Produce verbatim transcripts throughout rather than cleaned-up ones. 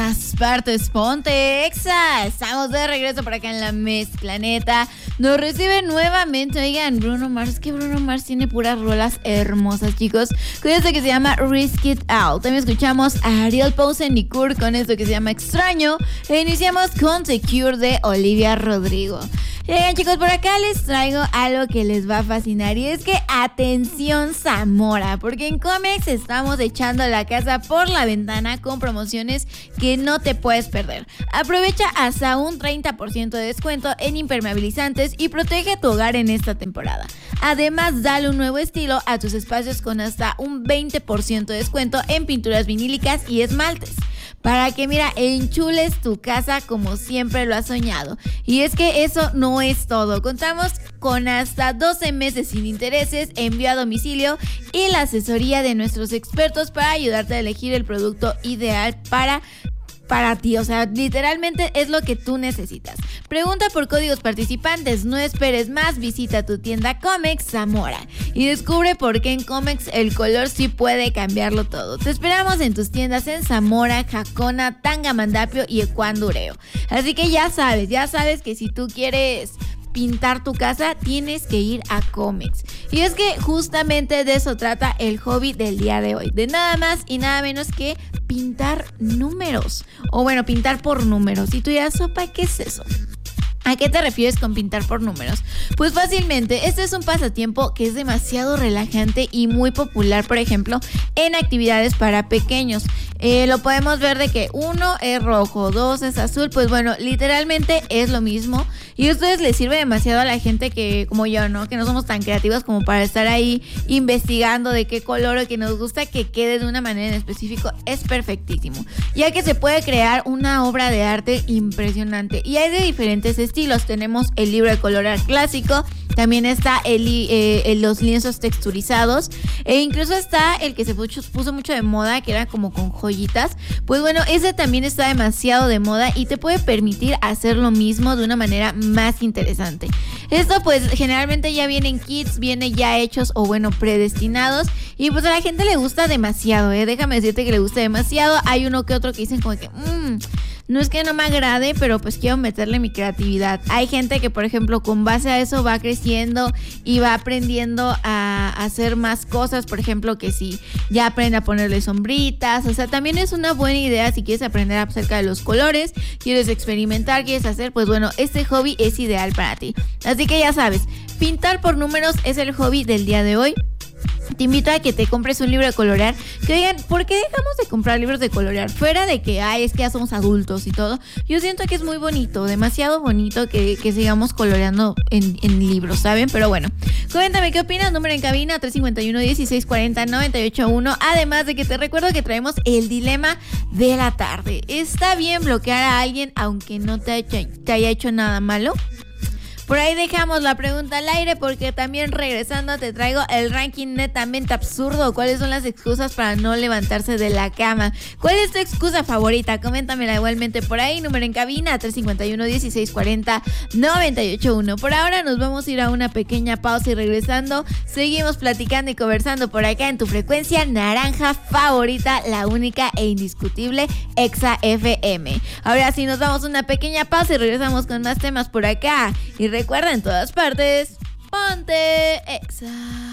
todas partes. Ponte Exa. Estamos de regreso por acá en la mezcla, neta. Nos recibe nuevamente, oigan, Bruno Mars. Es que Bruno Mars tiene puras rolas hermosas, chicos. Con esto que se llama Risk It Out. También escuchamos a Ariel Posen y Kurt con esto que se llama Extraño. E iniciamos con Secure de Olivia Rodrigo. Oigan, chicos, por acá les traigo algo que les va a fascinar. Y es que atención Zamora, porque en Comex estamos echando la casa por la ventana con promociones que no te puedes perder. Aprovecha hasta un treinta por ciento de descuento en impermeabilizantes y protege tu hogar en esta temporada. Además, dale un nuevo estilo a tus espacios con hasta un veinte por ciento de descuento en pinturas vinílicas y esmaltes. Para que, mira, enchules tu casa como siempre lo has soñado. Y es que eso no es todo. Contamos con hasta doce meses sin intereses, envío a domicilio y la asesoría de nuestros expertos para ayudarte a elegir el producto ideal para para ti, o sea, literalmente es lo que tú necesitas. Pregunta por códigos participantes, no esperes más, visita tu tienda Comex Zamora y descubre por qué en Comex el color sí puede cambiarlo todo. Te esperamos en tus tiendas en Zamora, Jacona, Tangamandapio y Ecuandureo. Así que ya sabes, ya sabes que si tú quieres pintar tu casa, tienes que ir a Comex. Y es que justamente de eso trata el hobby del día de hoy, de nada más y nada menos que pintar números, o bueno, pintar por números. Y tú dirás, sopa, ¿qué es eso? ¿A qué te refieres con pintar por números? Pues fácilmente, este es un pasatiempo que es demasiado relajante y muy popular, por ejemplo, en actividades para pequeños. Eh, lo podemos ver de que uno es rojo, dos es azul, pues bueno, literalmente es lo mismo. Y esto les sirve demasiado a la gente que, como yo, ¿no? Que no somos tan creativos como para estar ahí investigando de qué color o que nos gusta que quede de una manera en específico. Es perfectísimo, ya que se puede crear una obra de arte impresionante. Y hay de diferentes estilos. Tenemos el libro de colorear clásico, también está el, eh, los lienzos texturizados, e incluso está el que se puso, puso mucho de moda, que era como con joyitas. Pues bueno, ese también está demasiado de moda y te puede permitir hacer lo mismo de una manera más interesante. Esto pues generalmente ya vienen kits, viene ya hechos o bueno, predestinados, y pues a la gente le gusta demasiado, ¿eh? Déjame decirte que le gusta demasiado. Hay uno que otro que dicen como que mmm, no es que no me agrade, pero pues quiero meterle mi creatividad. Hay gente que, por ejemplo, con base a eso va creciendo y va aprendiendo a hacer más cosas. Por ejemplo, que si ya aprende a ponerle sombritas. O sea, también es una buena idea si quieres aprender acerca de los colores, quieres experimentar, quieres hacer, pues bueno, este hobby es ideal para ti. Así que ya sabes, pintar por números es el hobby del día de hoy. Te invito a que te compres un libro de colorear. Que digan, ¿por qué dejamos de comprar libros de colorear? Fuera de que, ay, es que ya somos adultos y todo. Yo siento que es muy bonito, demasiado bonito que, que sigamos coloreando en, en libros, ¿saben? Pero bueno, coméntame qué opinas. Número en cabina, tres cinco uno, dieciséis cuarenta, noventa y ocho uno. Además de que te recuerdo que traemos el dilema de la tarde. ¿Está bien bloquear a alguien aunque no te haya, te haya hecho nada malo? Por ahí dejamos la pregunta al aire, porque también regresando te traigo el ranking netamente absurdo. ¿Cuáles son las excusas para no levantarse de la cama? ¿Cuál es tu excusa favorita? Coméntamela igualmente por ahí. Número en cabina, tres cinco uno, dieciséis cuarenta, noventa y ocho uno. Por ahora nos vamos a ir a una pequeña pausa y regresando seguimos platicando y conversando por acá en tu frecuencia naranja favorita, la única e indiscutible Exa F M. Ahora sí, nos vamos a una pequeña pausa y regresamos con más temas por acá. Y recuerda, en todas partes, ponte Exa.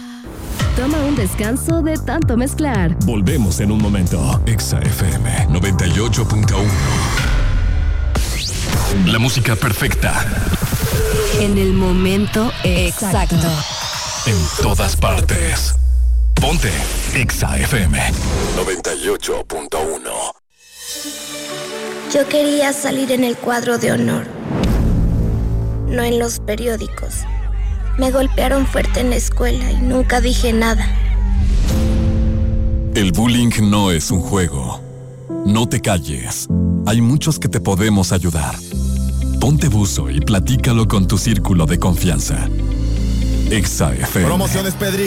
Toma un descanso de tanto mezclar. Volvemos en un momento. Exa F M noventa y ocho punto uno. La música perfecta. En el momento exacto. En todas partes. Ponte Exa F M noventa y ocho punto uno. Yo quería salir en el cuadro de honor, no en los periódicos. Me golpearon fuerte en la escuela y nunca dije nada. El bullying no es un juego. No te calles. Hay muchos que te podemos ayudar. Ponte buzo y platícalo con tu círculo de confianza. Exa F M. Promociones Pedri.